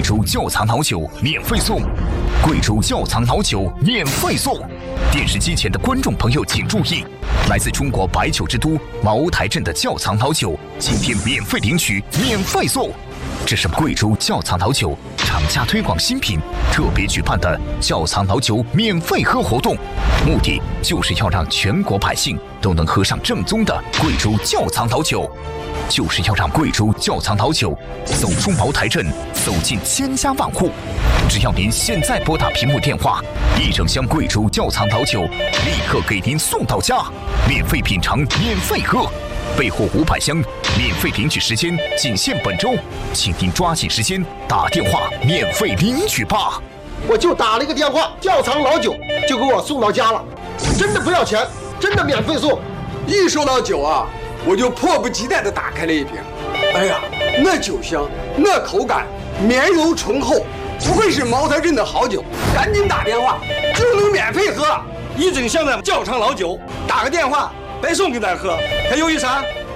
州窖藏老酒免费送，贵州窖藏老酒免费送。电视机前的观众朋友请注意，来自中国白酒之都茅台镇的窖藏老酒，今天免费领取，免费送。这是贵州窖藏老酒厂家推广新品特别举办的窖藏老酒免费喝活动，目的就是要让全国百姓都能喝上正宗的贵州窖藏老酒，就是要让贵州窖藏老酒走出茅台镇，走进千家万户。只要您现在拨打屏幕电话，1整箱贵州窖藏老酒立刻给您送到家，免费品尝，免费喝。备货500箱，免费领取时间仅限本周，请您抓紧时间打电话免费领取吧。 我就打了一个电话，窖藏老酒就给我送到家了，真的不要钱，真的免费送。 一说到酒啊，我就迫不及待地打开了一瓶。哎呀，那酒香，那口感，绵柔醇厚，不愧是茅台镇的好酒。赶紧打电话就能免费喝1整箱的窖藏老酒，打个电话白送给咱喝，还犹豫啥？